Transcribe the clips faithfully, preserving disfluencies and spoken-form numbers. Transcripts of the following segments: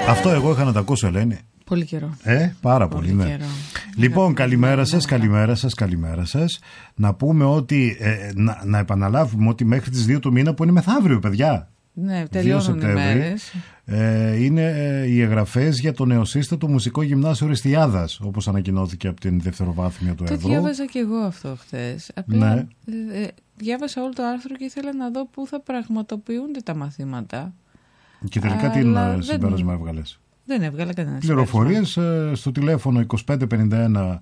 Αυτό εγώ είχα να τα ακούσω, Ελένη. Πολύ καιρό. Ε, πάρα πολύ, πολύ ναι. Καιρό. Λοιπόν, καλημέρα σας, καλημέρα σας, καλημέρα σας. Να πούμε ότι, ε, να, να επαναλάβουμε ότι μέχρι τις δύο του μήνα που είναι μεθαύριο, παιδιά. Ναι, τελειώνουν οι μέρες. Ε, είναι ε, οι εγγραφές για το νεοσύστατο μουσικό γυμνάσιο Οριστιάδας, όπως ανακοινώθηκε από την δευτεροβάθμια του Εύρου. Το διάβαζα και εγώ αυτό χθες. Απλά ναι. ε, ε, διάβασα όλο το άρθρο και ήθελα να δω πού θα πραγματοποιούνται τα μαθήματα. Και τελικά τι συμπέρασμα έβγαλες? Δεν έβγαλε κανένα. Πληροφορίες ε, στο τηλέφωνο είκοσι πέντε πενήντα ένα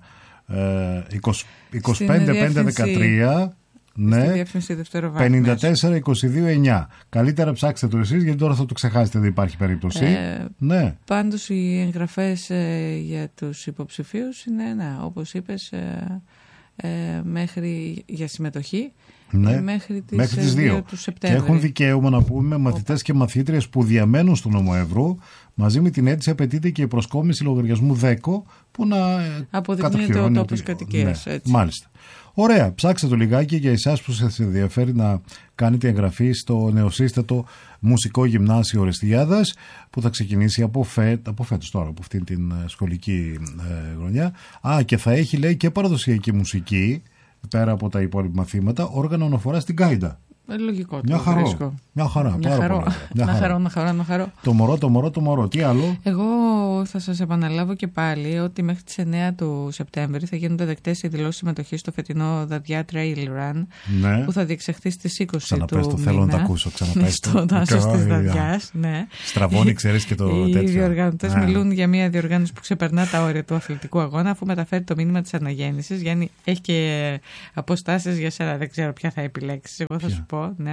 είκοσι πέντε πεντακόσια δεκατρία. Ναι, πενήντα τέσσερα είκοσι δύο εννιά. Καλύτερα ψάξτε το εσείς, γιατί τώρα θα το ξεχάσετε, δεν υπάρχει περίπτωση. Ε, ναι. Πάντως οι εγγραφές ε, για τους υποψηφίους είναι, ναι, όπως είπες, ε, ε, μέχρι για συμμετοχή. Ναι, μέχρι τις, μέχρι τις δύο του Σεπτέμβρη. Και έχουν δικαίωμα, να πούμε, μαθητές και μαθήτριες που διαμένουν στον νομό Εύρου. Μαζί με την αίτηση απαιτείται και η προσκόμιση λογαριασμού ΔΕΚΟ που να αποδεικνύεται ο τόπος κατοικίας. Ναι, μάλιστα. Ωραία, ψάξτε το λιγάκι για εσάς που σας ενδιαφέρει να κάνετε εγγραφή στο νεοσύστατο μουσικό γυμνάσιο Οριστιάδας, που θα ξεκινήσει από, φέτ, από φέτος τώρα, από αυτήν την σχολική ε, χρονιά. Α, και θα έχει, λέει, και παραδοσιακή μουσική, πέρα από τα υπόλοιπα μαθήματα, όργανο αναφορά στην Κάιντα. Λογικό. Μια χαρά. Μια χαρά. Μια χαρά. Μια χαρά, μια χαρά, μια χαρά. Το μωρό, το μωρό, το μωρό. Τι άλλο? Εγώ θα σας επαναλάβω και πάλι ότι μέχρι τις εννέα του Σεπτέμβρη θα γίνονται δεκτές οι δηλώσεις συμμετοχής στο φετινό Δαδιά Trail Run, ναι, που θα διεξαχθεί στις είκοσι Ξαναπες του το, μήνα. θέλω να το ακούσω. Ξαναπες το. Στον δάσο της Δαδιάς. Ναι. Στραβώνει, ξέρεις, και το οι τέτοιο. Οι διοργανωτές yeah. μιλούν για μια διοργάνωση που ξεπερνά τα όρια του αθλητικού αγώνα, αφού μεταφέρει το μήνυμα της αναγέννησης. Γιάννη, έχει και αποστάσεις για σένα, δεν ξέρω ποια θα επιλέξεις. Εγώ θα yeah. σου πω, ναι.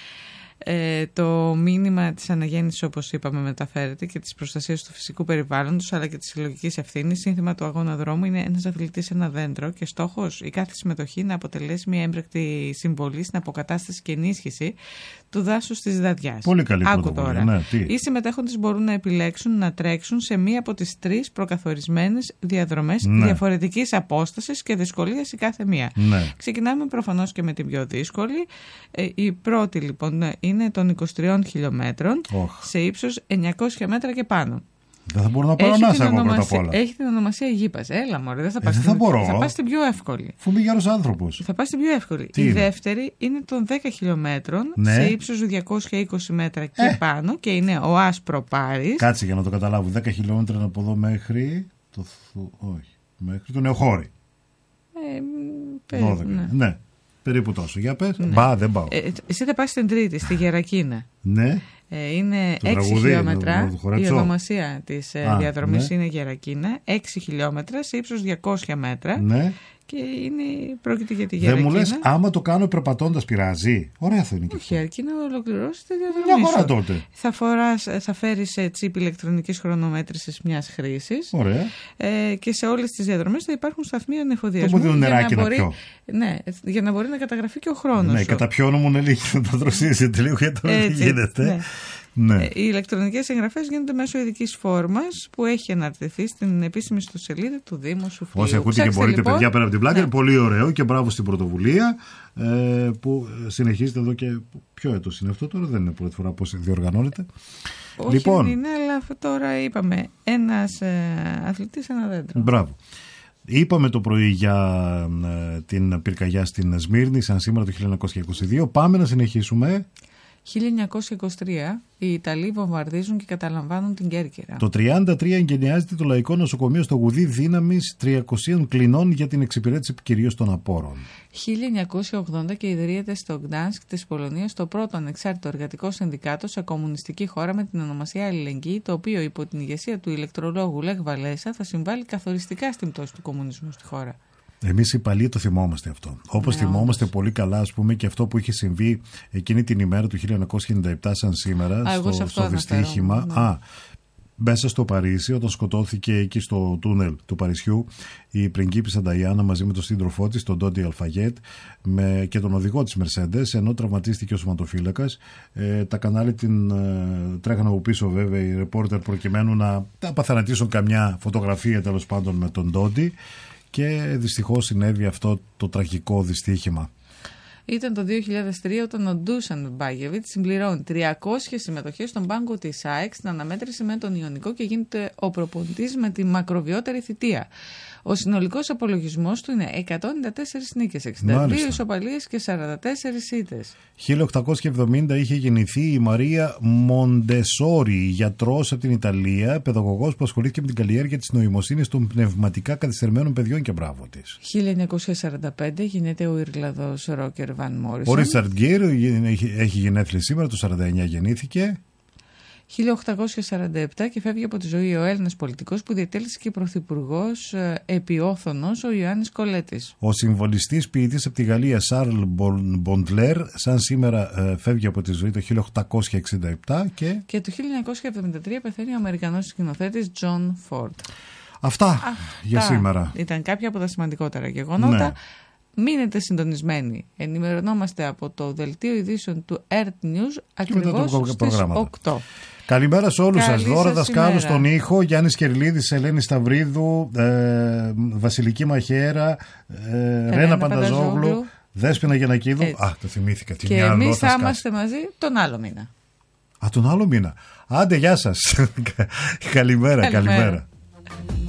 Ε, το μήνυμα της αναγέννησης, όπως είπαμε, μεταφέρεται και της προστασίας του φυσικού περιβάλλοντος, αλλά και της συλλογικής ευθύνης. Σύνθημα του αγώνα δρόμου είναι ένας αθλητής ένα δέντρο, και στόχος η κάθε συμμετοχή να αποτελέσει μια έμπρακτη συμβολή στην αποκατάσταση και ενίσχυση του δάσους της Δαδιάς. Πολύ καλή Άκου τώρα. Ναι, οι συμμετέχοντες μπορούν να επιλέξουν να τρέξουν σε μία από τις τρεις προκαθορισμένες διαδρομές, ναι, διαφορετικής απόστασης και δυσκολίας η κάθε μία. Ναι. Ξεκινάμε προφανώς και με την πιο δύσκολη. Ε, η πρώτη, λοιπόν, είναι των είκοσι τριών χιλιόμετρων oh. σε ύψος εννιακόσια μέτρα και πάνω. Δεν θα μπορώ να πάρω να εγώ πρώτα απ' όλα. Έχει την ονομασία Γήπας. Έλα μωρέ, δεν θα πας, ε, στην... θα θα πας στην πιο εύκολη. Φου είμαι γέρος άνθρωπος. Θα πας στην πιο εύκολη. Τι η είναι? δεύτερη είναι των δέκα χιλιόμετρων, ναι, σε ύψος διακόσια είκοσι μέτρα και ε. πάνω, και είναι ο Άσπροπάρης. Κάτσε για να το καταλάβω. δέκα χιλιόμετρα από εδώ μέχρι το, όχι, μέχρι το Νεοχώρι. Ε, περίπου, δώδεκα. Ναι. ναι. Περίπου τόσο. Για πες. Ναι. Μπα, δεν πάω. Ε, εσύ θα πας στην τρίτη, στη Γερακίνα. Ναι. Ε, είναι το έξι τραγουδί, χιλιόμετρα. Το, το η ονομασία της Α, διαδρομής, ναι, είναι Γερακίνα. έξι χιλιόμετρα σε ύψος διακόσια μέτρα. Ναι. Και είναι, πρόκειται για τη Γερακίνα. Δεν μου λες, άμα το κάνω περπατώντας πειράζει? Ωραία θα είναι και αυτό. Όχι, αρκεί να ολοκληρώσει τη διαδρομή. Μια φορά τότε. Θα, φοράς, θα φέρεις τσίπ ηλεκτρονικής χρονομέτρησης μιας χρήσης. Ωραία. Ε, και σε όλες τις διαδρομές θα υπάρχουν σταθμοί ανεφοδιασμού. Το που δίνουν νεράκι να πιω. Ναι, για να μπορεί να καταγραφεί και ο χρόνος. Ναι, κατά ποιόνο μου είναι λίγη να το δροσίσετε λίγο, γιατί τώρα δεν γίνεται. Ναι. Ναι. Οι ηλεκτρονικές εγγραφές γίνονται μέσω ειδικής φόρμας που έχει αναρτηθεί στην επίσημη ιστοσελίδα του Δήμου Σουφλίου. Όσοι ακούτε και μπορείτε, λοιπόν, παιδιά, πέρα από την πλάκα, ναι, είναι πολύ ωραίο και μπράβο στην πρωτοβουλία ε, που συνεχίζεται εδώ και. Ποιο έτος είναι αυτό τώρα, δεν είναι πρώτη φορά πώς διοργανώνεται. Όχι, λοιπόν, δεν είναι, αλλά τώρα είπαμε ένας ε, αθλητής ένα δέντρο. Μπράβο. Είπαμε το πρωί για ε, την πυρκαγιά στην Σμύρνη, σαν σήμερα το χίλια εννιακόσια είκοσι δύο. Πάμε να συνεχίσουμε. χίλια εννιακόσια είκοσι τρία οι Ιταλοί βομβαρδίζουν και καταλαμβάνουν την Κέρκυρα. Το τριάντα τρία εγκαινιάζεται το Λαϊκό Νοσοκομείο στο Γουδί δύναμης τριακοσίων κλινών για την εξυπηρέτηση κυρίως των απόρων. χίλια εννιακόσια ογδόντα και ιδρύεται στο Γκτάνσκ της Πολωνίας το πρώτο ανεξάρτητο εργατικό συνδικάτο σε κομμουνιστική χώρα με την ονομασία Αλληλεγγύη, το οποίο υπό την ηγεσία του ηλεκτρολόγου Λεχ Βαλέσα θα συμβάλλει καθοριστικά στην πτώση του κομμουνισμού στη χώρα. Εμείς οι παλιοί το θυμόμαστε αυτό. Όπως ναι, θυμόμαστε όντως πολύ καλά, ας πούμε, και αυτό που είχε συμβεί εκείνη την ημέρα του χίλια εννιακόσια ενενήντα επτά, σαν σήμερα, Α, στο, στο, στο δυστύχημα. Ναι. Α, μέσα στο Παρίσι, όταν σκοτώθηκε εκεί στο τούνελ του Παρισιού η πριγκίπισσα Νταϊάννα μαζί με τον σύντροφό της, τον Ντόντι Αλφαγέτ, με, και τον οδηγό της Μερσέντες, ενώ τραυματίστηκε ο σωματοφύλακας. Ε, τα κανάλια την ε, τρέχανε από πίσω, βέβαια, οι ρεπόρτερ, προκειμένου να απαθανατήσουν καμιά φωτογραφία, τέλος πάντων, με τον Ντόντι. Και δυστυχώς συνέβη αυτό το τραγικό δυστύχημα. ήταν το δύο χιλιάδες τρία, όταν ο Ντούσαν Μπάγεβιτς συμπληρώνει τριακόσιες συμμετοχές στον πάγκο της ΑΕΚ στην αναμέτρηση με τον Ιωνικό και γίνεται ο προπονητής με τη μακροβιότερη θητεία. Ο συνολικός απολογισμός του είναι εκατόν ενενήντα τέσσερις νίκες, εξήντα δύο ισοπαλίες και σαράντα τέσσερις ήττες. χίλια οκτακόσια εβδομήντα είχε γεννηθεί η Μαρία Μοντεσόρι, γιατρός από την Ιταλία, παιδαγωγός που ασχολήθηκε με την καλλιέργεια της νοημοσύνης των πνευματικά καθυστερημένων παιδιών, και μπράβο της. χίλια εννιακόσια σαράντα πέντε γίνεται ο Ιρλανδός Ρόκερ Βαν Μόρισον. Ο Ρίτσαρντ Γκίρ έχει γενέθλια σήμερα, το σαράντα εννιά γεννήθηκε. χίλια οκτακόσια σαράντα επτά και φεύγει από τη ζωή ο Έλληνας πολιτικός που διατέλεσε και πρωθυπουργός επιόθωνος, ο Ιωάννης Κολέτης. Ο συμβολιστής ποιητής από τη Γαλλία Σάρλ Μποντλέρ, σαν σήμερα φεύγει από τη ζωή το χίλια οκτακόσια εξήντα επτά και... και το χίλια εννιακόσια εβδομήντα τρία πεθαίνει ο Αμερικανός σκηνοθέτης Τζον Φόρντ. Αυτά, Αυτά για σήμερα. Ήταν κάποια από τα σημαντικότερα γεγονότα. Ναι. Μείνετε συντονισμένοι. Ενημερωνόμαστε από το δελτίο ειδήσεων του Earth News ακριβώς στις οκτώ. Καλημέρα σε όλους σας. Δώρα Δασκάλου στον ήχο, Γιάννης Κερλίδης, Ελένη Σταυρίδου, ε, Βασιλική Μαχαίρα, ε, Ρένα Πανταζόγλου, Δέσποινα Γιαννακίδου. Έτσι. Α, το θυμήθηκα. Τι και εμείς θα είμαστε μαζί τον άλλο μήνα. Α, τον άλλο μήνα. Άντε, γεια σας. καλημέρα, καλημέρα. καλημέρα.